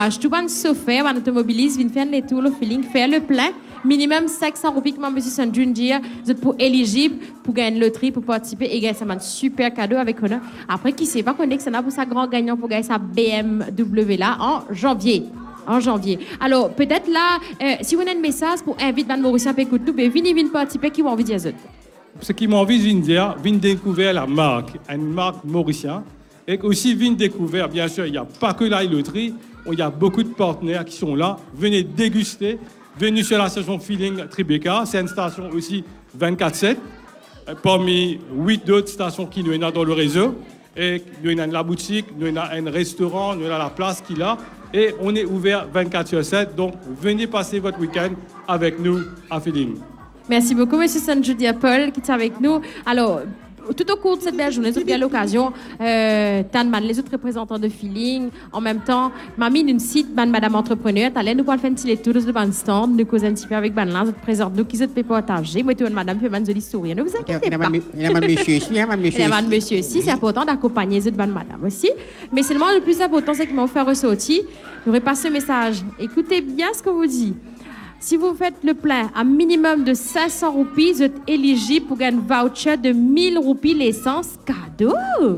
Tout le monde se fait, on automobilise, vient faire les tours, le feeling, faire le plein. Minimum 500 roupies, comme M. Sandjun dit, vous êtes pour éligible pour gagner une loterie, pour participer et gagner un super cadeau avec honneur. Après, qui sait pas qu'on est que ça n'a pour sa grand gagnant pour gagner sa BMW là en janvier. En janvier. Alors, peut-être là, si vous avez un message pour inviter Mme Mauricien à écouter, venez participer, qui m'a envie de dire ça. Ce qui m'a envie de dire, vient découvrir la marque, une marque Mauricien. Et aussi, vient découvrir, bien sûr, il n'y a pas que la loterie, il y a beaucoup de partenaires qui sont là. Venez déguster. Venez sur la station Feeling Tribeca. C'est une station aussi 24/7, parmi 8 autres stations qui nous sont dans le réseau. Et nous avons la boutique, nous avons un restaurant, nous avons la place qu'il a. Et on est ouvert 24/7. Donc, venez passer votre week-end avec nous à Feeling. Merci beaucoup, M. Sanjudi Paul, qui est avec nous. Alors, tout au cours de cette belle journée, vous avez l'occasion, Tanman, les autres représentants de Feeling, en même temps, Mamie, une site, Madame Entrepreneur, allez nous faire un petit tour de ban stand, nous causer un petit peu avec Ban là, vous présentez nous qui vous peut partager. Moi, Madame, peut man joli sourire. Ne vous inquiétez pas. Il y a monsieur aussi, monsieur aussi, c'est important d'accompagner les autres Madame aussi. Mais seulement le plus important, c'est qu'ils m'ont fait ressortir. J'aurais passé ce message. Écoutez bien ce que vous dites. Si vous faites le plein à minimum de 500 roupies, vous êtes éligible pour gagner un voucher de 1000 roupies l'essence cadeau.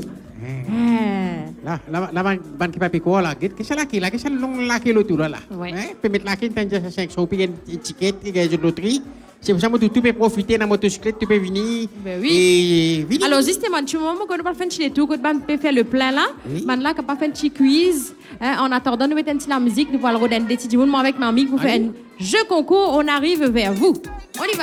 La ban qui papi quoi là, qu'est-ce que long là qui l'autre là. Peut mettre là qui t'as 500 roupies une ticket, une loterie. C'est pour ça que tu peux profiter de la motocyclette, tu peux venir. Ben oui. Et alors justement, tu vois, quand on va faire un petit tour, quand on peut faire le plein là, man là, quand on va faire un petit quiz, en attendant, nous mettons un petit la musique, nous allons regarder des petits avec mamie pour faire un jeu concours, on arrive vers vous. On y va.